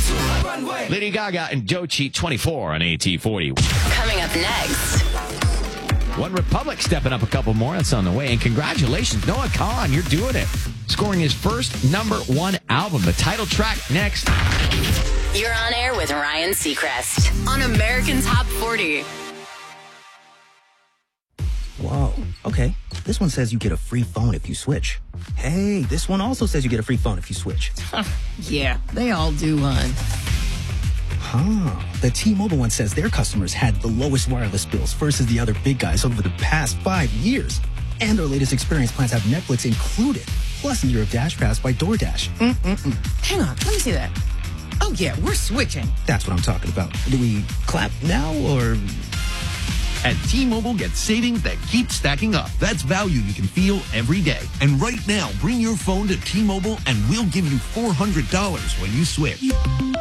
Lady Gaga and Doechii, 24 on AT40. Coming up next. One Republic stepping up a couple more. That's on the way. And congratulations, Noah Kahan. You're doing it. Scoring his first #1 album. The title track next. You're on air with Ryan Seacrest on American Top 40. Whoa. Okay. This one says you get a free phone if you switch. Hey, this one also says you get a free phone if you switch. Yeah, they all do, hon. The T-Mobile one says their customers had the lowest wireless bills versus the other big guys over the past 5 years. And their latest experience plans have Netflix included, plus a year of Dash Pass by DoorDash. Hang on, let me see that. Oh, yeah, we're switching. That's what I'm talking about. Do we clap now or... At T-Mobile, get savings that keep stacking up. That's value you can feel every day. And right now, bring your phone to T-Mobile and we'll give you $400 when you switch.